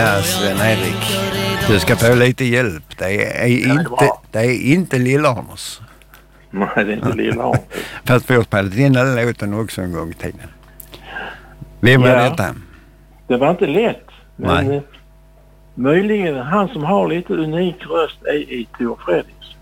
Ja, Sven-Erik. Du ska få lite hjälp. Det är inte Lillhamers. Nej, det är inte Lillhamers. Fast vi har spelat in den låten också en gång i tiden. Vem var detta? Det var inte lätt. Men Nej. möjligen han som har lite unik röst är Tor Fredriks.